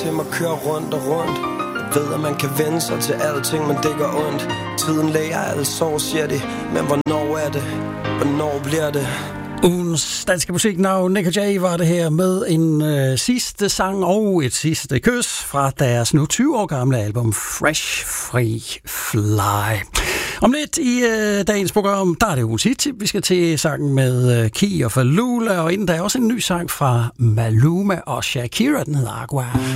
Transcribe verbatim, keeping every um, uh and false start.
til mig kører rundt og rundt. Jeg ved, at man kan vende sig til alting, men det gør ondt. Tiden læger alle sår, siger de. Men hvornår er det? Hvornår bliver det? Ugens danske musiknavn, Nick og Jay, var det her med en øh, sidste sang og et sidste kys fra deres nu tyve år gamle album Fresh Free Fly. Om lidt i øh, dagens program, der er det ugens hit. Vi skal til sangen med øh, Key og Falula, og inden der er også en ny sang fra Maluma og Shakira, den hedder Agua.